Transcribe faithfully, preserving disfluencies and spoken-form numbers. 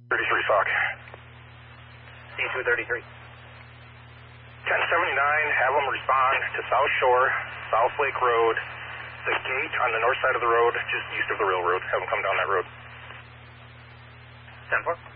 thirty-three Fox. C two thirty-three. ten seventy-nine, have them respond to South Shore, South Lake Road, the gate on the north side of the road, just east of the railroad. Have them come down that road. ten four.